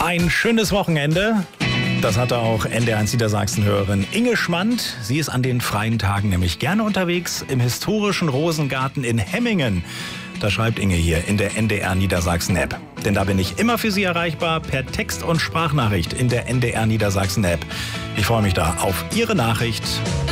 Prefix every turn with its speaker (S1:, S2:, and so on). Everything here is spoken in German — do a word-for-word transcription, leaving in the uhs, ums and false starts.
S1: Ein schönes Wochenende. Das hatte auch N D R eins Niedersachsen-Hörerin Inge Schmand. Sie ist an den freien Tagen nämlich gerne unterwegs im historischen Rosengarten in Hemmingen. Da schreibt Inge hier in der N D R Niedersachsen-App. Denn da bin ich immer für Sie erreichbar per Text- und Sprachnachricht in der N D R Niedersachsen-App. Ich freue mich da auf Ihre Nachricht.